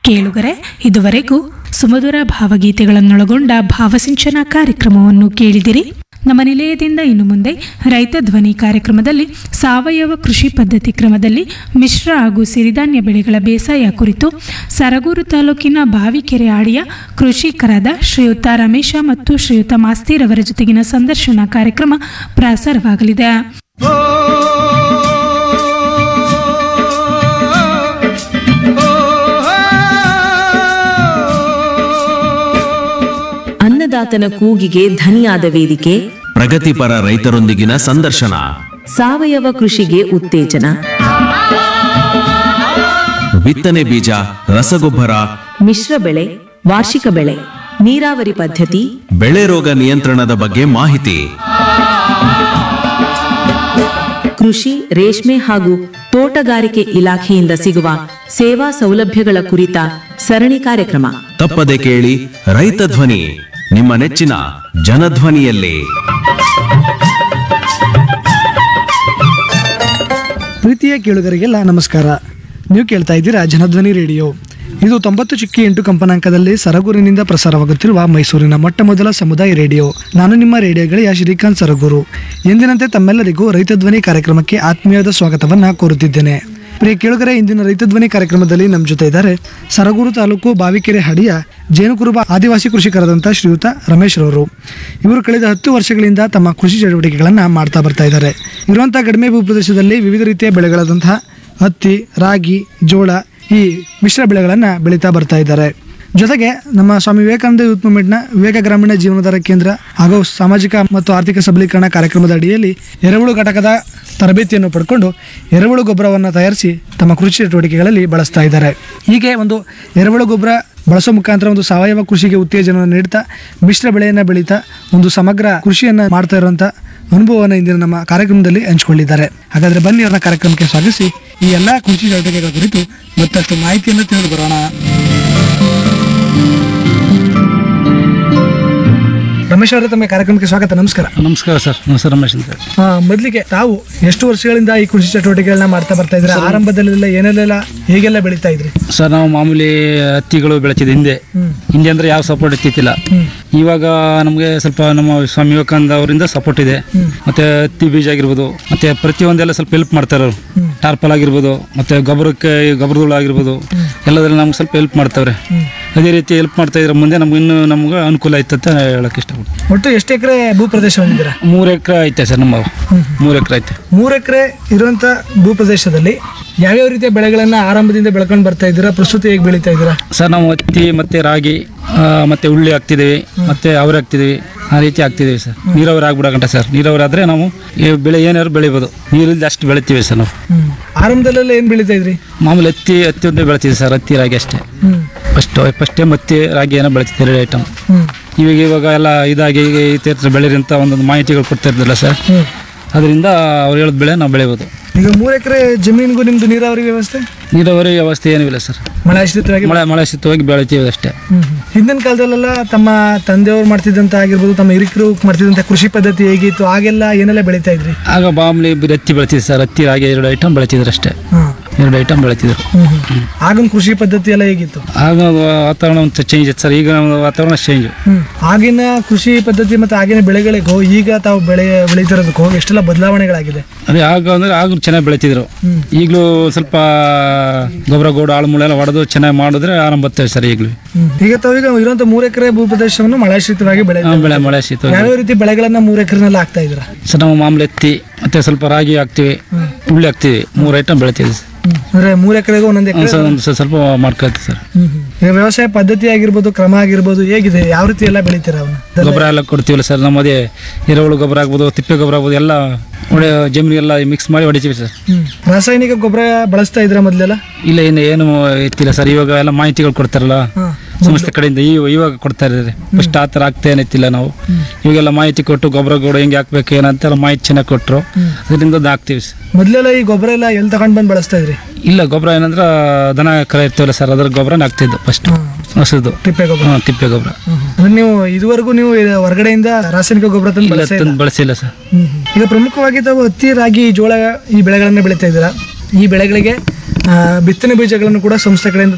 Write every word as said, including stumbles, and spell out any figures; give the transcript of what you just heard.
ಕೇಳುಗರೆ, ಇದುವರೆಗೂ ಸುಮಧುರ ಭಾವಗೀತೆಗಳನ್ನೊಳಗೊಂಡ ಭಾವಸಿಂಚನ ಕಾರ್ಯಕ್ರಮವನ್ನು ಕೇಳಿದಿರಿ. ನಮ್ಮ ನಿಲಯದಿಂದ ಇನ್ನು ಮುಂದೆ ರೈತ ಧ್ವನಿ ಕಾರ್ಯಕ್ರಮದಲ್ಲಿ ಸಾವಯವ ಕೃಷಿ ಪದ್ಧತಿ ಕ್ರಮದಲ್ಲಿ ಮಿಶ್ರ ಹಾಗೂ ಸಿರಿಧಾನ್ಯ ಬೆಳೆಗಳ ಬೇಸಾಯ ಕುರಿತು ಸರಗೂರು ತಾಲೂಕಿನ ಬಾವಿಕೆರೆ ಆಡಿಯ ಕೃಷಿಕರಾದ ಶ್ರೀಯುತ ರಮೇಶ ಮತ್ತು ಶ್ರೀಯುತ ಮಾಸ್ತಿರವರ ಜೊತೆಗಿನ ಸಂದರ್ಶನ ಕಾರ್ಯಕ್ರಮ ಪ್ರಸಾರವಾಗಲಿದೆ. ಅನ್ನದಾತನ ಕೂಗಿಗೆ ಧನಿಯಾದ ವೇದಿಕೆ, ಪ್ರಗತಿಪರ ರೈತರೊಂದಿಗಿನ ಸಂದರ್ಶನ, ಸಾವಯವ ಕೃಷಿಗೆ ಉತ್ತೇಜನ, ಬಿತ್ತನೆ ಬೀಜ, ರಸಗೊಬ್ಬರ, ಮಿಶ್ರ ಬೆಳೆ, ವಾರ್ಷಿಕ ಬೆಳೆ, ನೀರಾವರಿ ಪದ್ಧತಿ, ಬೆಳೆ ರೋಗ ನಿಯಂತ್ರಣದ ಬಗ್ಗೆ ಮಾಹಿತಿ, ಕೃಷಿ, ರೇಷ್ಮೆ ಹಾಗೂ ತೋಟಗಾರಿಕೆ ಇಲಾಖೆಯಿಂದ ಸಿಗುವ ಸೇವಾ ಸೌಲಭ್ಯಗಳ ಕುರಿತ ಸರಣಿ ಕಾರ್ಯಕ್ರಮ. ತಪ್ಪದೆ ಕೇಳಿ ರೈತ ಧ್ವನಿ, ನಿಮ್ಮ ನೆಚ್ಚಿನ ಜನಧ್ವನಿಯಲ್ಲಿ. ಪ್ರೀತಿಯ ಕೇಳುಗರಿಗೆಲ್ಲ ನಮಸ್ಕಾರ. ನೀವು ಕೇಳ್ತಾ ಇದ್ದೀರಾ ಜನಧ್ವನಿ ರೇಡಿಯೋ. ಇದು ತೊಂಬತ್ತು ಚಿಕ್ಕಿ ಎಂಟು ಕಂಪನಾಂಕದಲ್ಲಿ ಸರಗೂರಿನಿಂದ ಪ್ರಸಾರವಾಗುತ್ತಿರುವ ಮೈಸೂರಿನ ಮೊಟ್ಟ ಮೊದಲ ಸಮುದಾಯ ರೇಡಿಯೋ. ನಾನು ನಿಮ್ಮ ರೇಡಿಯೋ ಗೆಳೆಯ ಶ್ರೀಕಾಂತ್ ಸರಗೂರು. ಎಂದಿನಂತೆ ತಮ್ಮೆಲ್ಲರಿಗೂ ರೈತ ಧ್ವನಿ ಕಾರ್ಯಕ್ರಮಕ್ಕೆ ಆತ್ಮೀಯವಾದ ಸ್ವಾಗತವನ್ನು ಕೋರುತ್ತಿದ್ದೇನೆ. ಪ್ರಿಯ ಕೇಳುಗರೆ, ಇಂದಿನ ರೈತ ಧ್ವನಿ ಕಾರ್ಯಕ್ರಮದಲ್ಲಿ ನಮ್ಮ ಜೊತೆ ಇದ್ದಾರೆ ಸರಗೂರು ತಾಲೂಕು ಬಾವಿಕೆರೆ ಹಡಿಯ ಜೇನುಕುರುಬ ಆದಿವಾಸಿ ಕೃಷಿಕರಾದಂಥ ಶ್ರೀಯುತ ರಮೇಶ್ ರವರು. ಇವರು ಕಳೆದ ಹತ್ತು ವರ್ಷಗಳಿಂದ ತಮ್ಮ ಕೃಷಿ ಚಟುವಟಿಕೆಗಳನ್ನು ಮಾಡ್ತಾ ಬರ್ತಾ ಇದ್ದಾರೆ. ಇರುವಂಥ ಕಡಿಮೆ ಭೂಪ್ರದೇಶದಲ್ಲಿ ವಿವಿಧ ರೀತಿಯ ಬೆಳೆಗಳಾದಂತಹ ಹತ್ತಿ, ರಾಗಿ, ಜೋಳ, ಈ ಮಿಶ್ರ ಬೆಳೆಗಳನ್ನು ಬೆಳೀತಾ ಬರ್ತಾ ಇದ್ದಾರೆ. ಜೊತೆಗೆ ನಮ್ಮ ಸ್ವಾಮಿ ವಿವೇಕಾನಂದ ಯೂತ್ ಮೂವ್ಮೆಂಟ್ನ ವಿವೇಕ ಗ್ರಾಮೀಣ ಜೀವನಾಧಾರ ಕೇಂದ್ರ ಹಾಗೂ ಸಾಮಾಜಿಕ ಮತ್ತು ಆರ್ಥಿಕ ಸಬಲೀಕರಣ ಕಾರ್ಯಕ್ರಮದ ಅಡಿಯಲ್ಲಿ ಎರೆಹುಳು ಘಟಕದ ತರಬೇತಿಯನ್ನು ಪಡ್ಕೊಂಡು ಎರೆಹುಳು ಗೊಬ್ಬರವನ್ನು ತಯಾರಿಸಿ ತಮ್ಮ ಕೃಷಿ ಚಟುವಟಿಕೆಗಳಲ್ಲಿ ಬಳಸ್ತಾ ಇದ್ದಾರೆ. ಹೀಗೆ ಒಂದು ಎರೆಹುಳು ಗೊಬ್ಬರ ಬಳಸೋ ಮುಖಾಂತರ ಒಂದು ಸಾವಯವ ಕೃಷಿಗೆ ಉತ್ತೇಜನವನ್ನು ನೀಡ್ತಾ ಮಿಶ್ರ ಬೆಳೆಯನ್ನು ಬೆಳೀತಾ ಒಂದು ಸಮಗ್ರ ಕೃಷಿಯನ್ನು ಮಾಡ್ತಾ ಇರುವಂಥ ಅನುಭವವನ್ನು ಇಂದಿನ ನಮ್ಮ ಕಾರ್ಯಕ್ರಮದಲ್ಲಿ ಹಂಚಿಕೊಂಡಿದ್ದಾರೆ. ಹಾಗಾದರೆ ಬನ್ನಿ ಅವರ ಕಾರ್ಯಕ್ರಮಕ್ಕೆ ಸ್ವಾಗತಿಸಿ ಈ ಎಲ್ಲ ಕೃಷಿ ಚಟುವಟಿಕೆಗಳ ಕುರಿತು ಮತ್ತಷ್ಟು ಮಾಹಿತಿಯನ್ನು ತಿಳಿದು ಬರೋಣ. ರಮೇಶ್ ಅವರೇ, ತಮ್ಮ ಕಾರ್ಯಕ್ರಮಕ್ಕೆ ಸ್ವಾಗತ. ನಮಸ್ಕಾರ. ನಮಸ್ಕಾರ ಸರ್. ನಮಸ್ಕಾರ ರಮೇಶ್ ಅಂತ. ಮೊದಲಿಗೆ ತಾವು ಎಷ್ಟು ವರ್ಷಗಳಿಂದ ಈ ಕೃಷಿ ಚಟುವಟಿಕೆಗಳನ್ನ ಮಾಡ್ತಾ ಬರ್ತಾ ಇದ್ರೆ? ಆರಂಭದಲ್ಲೆಲ್ಲ ಏನೆಲ್ಲ ಹೇಗೆಲ್ಲ ಬೆಳೀತಾ ಇದ್ರಿ ಸರ್? ನಾವು ಮಾಮೂಲಿ ಹತ್ತಿಗಳು ಬೆಳೆತಿದ್ದೆ ಹಿಂದೆ. ಹಿಂದೆ ಅಂದ್ರೆ ಯಾವ ಸಪೋರ್ಟ್ ಇತ್ತಿಲ್ಲ. ಇವಾಗ ನಮಗೆ ಸ್ವಲ್ಪ ನಮ್ಮ ಸ್ವಾಮಿ ವಿವೇಕಾನಂದ ಅವರಿಂದ ಸಪೋರ್ಟ್ ಇದೆ. ಮತ್ತೆ ಹತ್ತಿ ಬೀಜ ಆಗಿರ್ಬೋದು, ಮತ್ತೆ ಪ್ರತಿಯೊಂದೆಲ್ಲ ಸ್ವಲ್ಪ ಹೆಲ್ಪ್ ಮಾಡ್ತಾರೆ. ಟಾರ್ಪಲ್ ಆಗಿರ್ಬೋದು, ಮತ್ತೆ ಗೊಬ್ಬರಕ್ಕೆ ಗೊಬ್ಬರಗಳು ಆಗಿರ್ಬೋದು, ಎಲ್ಲದ್ರಲ್ಲಿ ನಮ್ಗೆ ಸ್ವಲ್ಪ ಹೆಲ್ಪ್ ಮಾಡ್ತಾವ್ರೆ. ಅದೇ ರೀತಿ ಹೆಲ್ಪ್ ಮಾಡ್ತಾ ಇದ್ರೆ ಮುಂದೆ ನಮ್ಗೆ ಇನ್ನೂ ನಮ್ಗೆ ಅನುಕೂಲ ಆಯ್ತು ಅಂತ ಹೇಳಕ್ ಇಷ್ಟಪಡ್ತೀನಿ. ಒಟ್ಟು ಎಷ್ಟು ಎಕರೆ ಭೂ ಪ್ರದೇಶ ಹೊಂದಿದ್ದೀರಾ? ಮೂರು ಎಕರೆ ಐತೆ ಸರ್. ನಮ್ಮ ಮೂರು ಎಕರೆ ಐತೆ. ಮೂರು ಎಕರೆ ಇರುವಂತ ಭೂ ಪ್ರದೇಶದಲ್ಲಿ ಯಾವ್ಯಾವ ರೀತಿಯ ಬೆಳೆಗಳನ್ನ ಆರಂಭದಿಂದ ಬೆಳ್ಕೊಂಡು ಬರ್ತಾ ಇದ್ದೀರಾ? ಪ್ರಸ್ತುತ ಹೇಗೆ ಬೆಳೀತಾ ಇದ್ದೀರಾ ಸರ್? ನಾವು ಹತ್ತಿ ಮತ್ತೆ ರಾಗಿ ಮತ್ತೆ ಉಳ್ಳಿ ಹಾಕ್ತಿದ್ದೀವಿ, ಮತ್ತೆ ಅವರೆ ಹಾಕ್ತಿದ್ದೀವಿ. ಆ ರೀತಿ ಹಾಕ್ತಿದ್ದೀವಿ ಸರ್. ನೀರಾವರಿ ಆಗ್ಬಿಡಕಂಟ ಸರ್. ನೀರಾವರಿ ಆದ್ರೆ ನಾವು ಬೆಳೆ ಏನಾದ್ರು ಬೆಳಿಬೋದು. ನೀರಿಲ್ಲದೆ ಅಷ್ಟು ಬೆಳಿತೀವಿ ಸರ್ ನಾವು. ಆರಂಭದಲ್ಲೆಲ್ಲ ಏನ್ ಬೆಳೀತಾ ಇದ್ರಿ? ಮಾಮೂಲಿ ಹತ್ತಿ ಹತ್ತಿ ಒಂದೇ ಬೆಳಿತೀವಿ ಸರ್. ಹತ್ತಿ ರಾಗಿ ಅಷ್ಟೇ. ಫಸ್ಟ್ ಫಸ್ಟ್ ಟೈಮ್ ಹತ್ತಿ ರಾಗಿ ಏನೋ ಬೆಳಿತಿದ್ದೆ, ಎರಡು ಐಟಮ್. ಇವಾಗ ಇವಾಗ ಎಲ್ಲ ಇದಾಗಿ ಈಗ ಈ ತೀರ್ಥ ಬೆಳೀರಿ ಅಂತ ಒಂದೊಂದು ಮಾಹಿತಿಗಳು ಕೊಡ್ತಾ ಇರ್ತಿಲ್ಲ ಸರ್. ಅದರಿಂದ ಅವ್ರು ಹೇಳಿದ ಬೆಳೆ ನಾವು ಬೆಳಿಬೋದು. ಈಗ ಮೂರು ಎಕರೆ ಜಮೀನಿಗೂ ನಿಮ್ದು ನೀರಾವರಿ ವ್ಯವಸ್ಥೆ? ನೀರಾವರಿ ವ್ಯವಸ್ಥೆ ಏನೂ ಇಲ್ಲ ಸರ್. ಮಳೆ ಆಶ್ರಿತವಾಗಿ ಮಳೆ ಮಳೆ ಆಶ್ರಿತವಾಗಿ ಬೆಳಿತೀವಿ ಅಷ್ಟೇ. ಹಿಂದಿನ ಕಾಲದಲ್ಲೆಲ್ಲ ತಮ್ಮ ತಂದೆಯವರು ಮಾಡ್ತಿದ್ದಂತ ಆಗಿರ್ಬೋದು, ತಮ್ಮ ಹಿರಿಕರು ಮಾಡ್ತಿದ್ದಂತ ಕೃಷಿ ಪದ್ಧತಿ ಹೇಗಿತ್ತು? ಆಗೆಲ್ಲ ಏನೆಲ್ಲ ಬೆಳೀತಾ ಇದ್ರಿ? ಆಗ ಮಾಮೂಲಿ ಹತ್ತಿ ಬೆಳಿತಿದ್ರು ಸರ್. ಹತ್ತಿ ರಾಗಿ ಎರಡು ಐಟಮ್ ಬೆಳಿತಿದ್ರು ಅಷ್ಟೇ. ಎರಡು ಐಟಮ್ ಬೆಳಿತಿದ್ರು. ಆಗಿನ ಕೃಷಿ ಪದ್ಧತಿ ಎಲ್ಲ ಹೇಗಿತ್ತು? ಆಗ ವಾತಾವರಣ ಒಂದು ಚೇಂಜ್ ಇತ್ತು ಸರ್. ಈಗ ವಾತಾವರಣ ಚೇಂಜ್. ಆಗಿನ ಕೃಷಿ ಪದ್ಧತಿ ಮತ್ತೆ ಆಗಿನ ಬೆಳೆಗಳಿಗೂ ಈಗ ತಾವು ಬೆಳೆ ಬೆಳೀತಿರೋದಕ್ಕೂ ಎಷ್ಟೆಲ್ಲ ಬದಲಾವಣೆಗಳಾಗಿದೆ? ಅದೇ ಆಗ ಅಂದ್ರೆ ಆಗ ಚೆನ್ನಾಗಿ ಬೆಳಿತಿದ್ರು. ಈಗಲೂ ಸ್ವಲ್ಪ ಗೊಬ್ಬರ ಗೋಡು ಆಳುಮೂಳೆ ಎಲ್ಲ ಹೊಡೆದು ಚೆನ್ನಾಗಿ ಮಾಡಿದ್ರೆ ಆರಂಭ ಬರ್ತೇವೆ ಸರ್. ಈಗಲೂ ಈಗ ತಾವು ಈಗ ಇರುವಂತ ಮೂರು ಎಕರೆ ಭೂ ಪ್ರದೇಶವನ್ನು ಮಳೆಶ್ರಿತವಾಗಿ ಬೆಳೆ ಬೆಳೆ ಮಳೆ ಶೀತ ಯಾವ ರೀತಿ ಬೆಳೆಗಳನ್ನ ಮೂರು ಎಕರೆನಲ್ಲಿ ಹಾಕ್ತಾ ಇದ್ರ ಸರ್? ನಾವು ಮಾಮೂಲಿ ಎತ್ತಿ ಮತ್ತೆ ಸ್ವಲ್ಪ ರಾಗಿ ಹಾಕ್ತಿವಿ, ಉಳ್ಳಿ ಹಾಕ್ತಿವಿ. ಮೂರು ಐಟಮ್ ಬೆಳಿತೀವಿ ಸರ್. ಅಂದ್ರೆ ಮೂರು ಎಕರೆಗೂ ಒಂದೊಂದು ಎಕರೆ ಸ್ವಲ್ಪ ಮಾಡ್ಕೊಳ್ತೀವಿ ಸರ್. ಈಗ ವ್ಯವಸಾಯ ಪದ್ಧತಿ ಆಗಿರ್ಬೋದು, ಕ್ರಮ ಆಗಿರ್ಬೋದು, ಹೇಗಿದೆ? ಯಾವ ರೀತಿ ಎಲ್ಲ ಬೆಳಿತೀರ? ಅವನ್ನ ಗೊಬ್ಬರ ಎಲ್ಲ ಕೊಡ್ತೀವಲ್ಲ ಸರ್. ನಮ್ಮದೇ ಎರೆಹುಳು ಗೊಬ್ಬರ ಆಗ್ಬೋದು, ತಿಪ್ಪೆ ಗೊಬ್ಬರ ಆಗ್ಬೋದು, ಎಲ್ಲ ಒಳ್ಳೆ ಜಮೀನಿಗೆಲ್ಲ ಮಿಕ್ಸ್ ಮಾಡಿ ಹೊಡಿತೀವಿ ಸರ್. ರಾಸಾಯನಿಕ ಗೊಬ್ಬರ ಬಳಸ್ತಾ ಇದ್ರ ಮೊದಲೆಲ್ಲ? ಇಲ್ಲ, ಇನ್ನು ಏನು ಇತ್ತಿಲ್ಲ ಸರ್. ಇವಾಗ ಎಲ್ಲ ಮಾಹಿತಿಗಳು ಕೊಡ್ತಾರಲ್ಲ ಸಂಸ್ಥೆ ಕಡೆಯಿಂದ, ಈ ಇವಾಗ ಕೊಡ್ತಾ ಇದ್ದಾರೆ. ಫಸ್ಟ್ ಆ ಥರ ಆಗ್ತಾ ಏನಿತ್ತಿಲ್ಲ ನಾವು. ಇವಾಗೆಲ್ಲ ಮಾಹಿತಿ ಕೊಟ್ಟು ಗೊಬ್ಬರ ಗೋಡು ಹೆಂಗೆ ಹಾಕ್ಬೇಕು ಏನಂತೆಲ್ಲ ಮಾಹಿತಿ ಚೆನ್ನಾಗಿ ಕೊಟ್ಟರು. ಅದರಿಂದ ಹಾಕ್ತೀವಿ ಸರ್. ಮೊದಲೆಲ್ಲ ಈ ಗೊಬ್ಬರ ಎಲ್ಲ ಎಲ್ಲಿ ತಗೊಂಡು ಬಂದು ಬಳಸ್ತಾ ಇದ್ರಿ? ಇಲ್ಲ, ಗೊಬ್ಬರ ಏನಂದ್ರೆ ದನ ಕರ ಇರ್ತವಲ್ಲ ಸರ್, ಅದ್ರ ಗೊಬ್ಬರನ ಹಾಕ್ತಿದ್ದು ಫಸ್ಟ್. ಹಸುದು ತಿಪ್ಪೆ ಗೊಬ್ಬರ? ತಿಪ್ಪೆ ಗೊಬ್ಬರ. ನೀವು ಇದುವರೆಗೂ ನೀವು ಹೊರಗಡೆಯಿಂದ ರಾಸಾಯನಿಕ ಗೊಬ್ಬರ ತಂದು ಬಳಸಿಲ್ಲ ಸರ್. ಈಗ ಪ್ರಮುಖವಾಗಿ ತಾವು ಹತ್ತಿ, ರಾಗಿ, ಜೋಳ ಈ ಬೆಳೆಗಳನ್ನ ಬೆಳೀತಾ ಇದ್ದೀರಾ. ಈ ಬೆಳೆಗಳಿಗೆ ಬಿತ್ತನೆ ಬೀಜಗಳನ್ನು ಕೂಡ ಸಂಸ್ಥೆ ಕಡೆಯಿಂದ